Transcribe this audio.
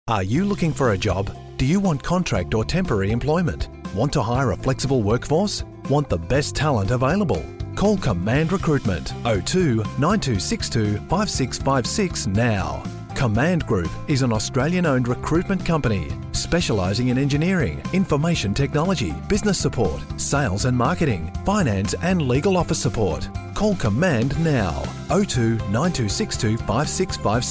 Are you looking for a job? Do you want contract or temporary employment? Want to hire a flexible workforce? Want the best talent available? Call Command Recruitment 02 9262 5656 now. Command Group is an Australian-owned recruitment company specialising in engineering, information technology, business support, sales and marketing, finance and legal office support. Call Command now 02 9262 5656